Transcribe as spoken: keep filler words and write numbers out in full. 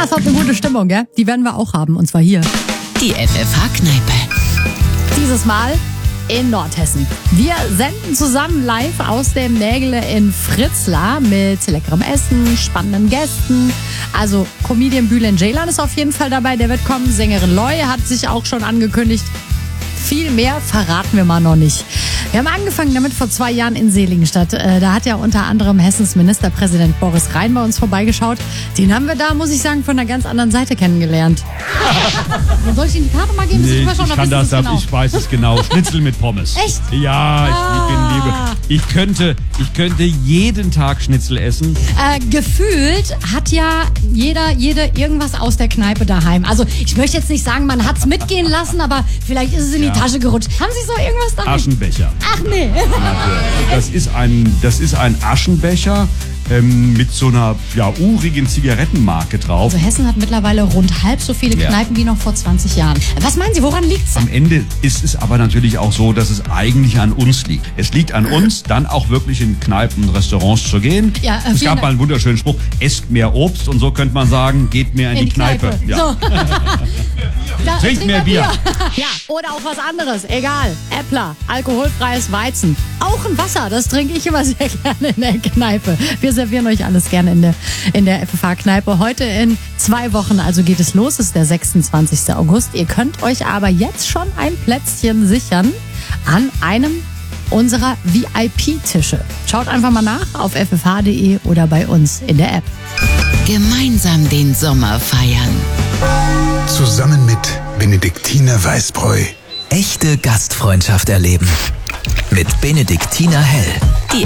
Das hat eine gute Stimmung, gell? Die werden wir auch haben, und zwar hier. Die F F H-Kneipe. Dieses Mal in Nordhessen. Wir senden zusammen live aus dem Nägele in Fritzlar mit leckerem Essen, spannenden Gästen. Also Comedian Bülent Ceylan ist auf jeden Fall dabei, der wird kommen. Sängerin Loy hat sich auch schon angekündigt. Viel mehr verraten wir mal noch nicht. Wir haben angefangen damit vor zwei Jahren in Seligenstadt. Da hat ja unter anderem Hessens Ministerpräsident Boris Rhein bei uns vorbeigeschaut. Den haben wir da, muss ich sagen, von einer ganz anderen Seite kennengelernt. Soll ich Ihnen die Karte mal geben? Nee, ich, schon, ich kann das, das genau. Ich weiß es genau. Schnitzel mit Pommes. Echt? Ja, ich, ah. ich bin liebe. Ich könnte, ich könnte jeden Tag Schnitzel essen. Äh, gefühlt hat ja jeder, jede irgendwas aus der Kneipe daheim. Also ich möchte jetzt nicht sagen, man hat es mitgehen lassen, aber vielleicht ist es in ja. die Tasche gerutscht. Haben Sie so irgendwas daheim? Aschenbecher. Ach nee. Das ist ein, das ist ein Aschenbecher ähm, mit so einer ja, urigen Zigarettenmarke drauf. Also Hessen hat mittlerweile rund halb so viele Kneipen ja. wie noch vor zwanzig Jahren. Was meinen Sie, woran liegt's? Am Ende ist es aber natürlich auch so, dass es eigentlich an uns liegt. Es liegt an uns, dann auch wirklich in Kneipen und Restaurants zu gehen. Ja, äh, es gab mal einen wunderschönen Spruch, esst mehr Obst, und so könnte man sagen, geht mehr in, in die, die Kneipe. Kneipe. Ja. So. Da, Trinkt mehr Bier. Bier. Ja, oder auch was anderes. Egal. Äppler, alkoholfreies Weizen. Auch ein Wasser, das trinke ich immer sehr gerne in der Kneipe. Wir servieren euch alles gerne in der, in der F F H-Kneipe. Heute in zwei Wochen, also geht es los, ist der sechsundzwanzigster August. Ihr könnt euch aber jetzt schon ein Plätzchen sichern an einem unserer V I P-Tische. Schaut einfach mal nach auf f f h punkt d e oder bei uns in der App. Gemeinsam den Sommer feiern. Zusammen mit Benediktiner Weißbräu. Echte Gastfreundschaft erleben. Mit Benediktiner Hell.